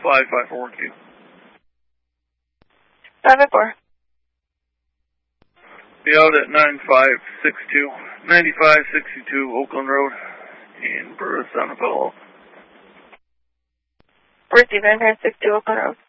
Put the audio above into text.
5542. 554. Be out at 9562 Oakland Road in Burris, San Apollo. Receive 9562 Oakland Road.